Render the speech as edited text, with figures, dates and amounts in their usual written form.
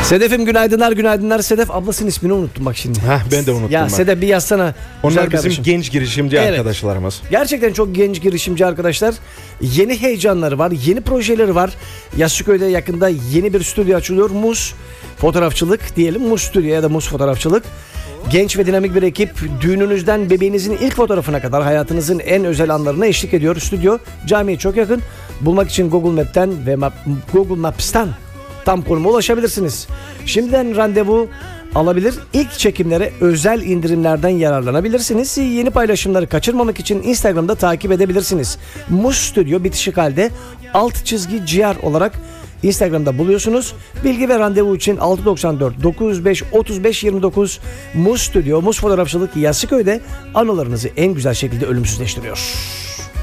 Sedef'im günaydınlar günaydınlar. Sedef ablasının ismini unuttum bak şimdi. Ben de unuttum. Ya Sedef bir yazsana. Onlar bizim genç girişimci arkadaşlarımız. Gerçekten çok genç girişimci arkadaşlar. Yeni heyecanları var, yeni projeleri var. Yassıköy'de yakında yeni bir stüdyo açılıyor. Muz fotoğrafçılık diyelim. Muz stüdyo ya da muz fotoğrafçılık. Genç ve dinamik bir ekip düğününüzden bebeğinizin ilk fotoğrafına kadar hayatınızın en özel anlarına eşlik ediyor. Stüdyo camiye çok yakın. Bulmak için Google Map'ten ve Google Maps'ten tam konuma ulaşabilirsiniz. Şimdiden randevu alabilir. İlk çekimlere özel indirimlerden yararlanabilirsiniz. Yeni paylaşımları kaçırmamak için Instagram'da takip edebilirsiniz. Muz Stüdyo bitişik halde _GR olarak Instagram'da buluyorsunuz. Bilgi ve randevu için 694 905 35 29 Muz Stüdyo, Muz Fotoğrafçılık Yassıköy'de anılarınızı en güzel şekilde ölümsüzleştiriyor.